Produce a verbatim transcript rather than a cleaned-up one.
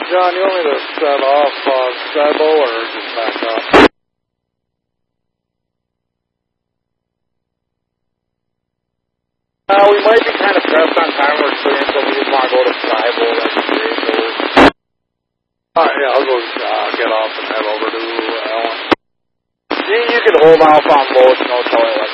John, you want me to set off uh, Sebo or just back up? Uh, we might be kind of pressed on time or clearing, so we just want to go to Sebo like three. So uh, yeah, I'll go uh, get off and head over to Ellen. You, you can hold off on both, no telling what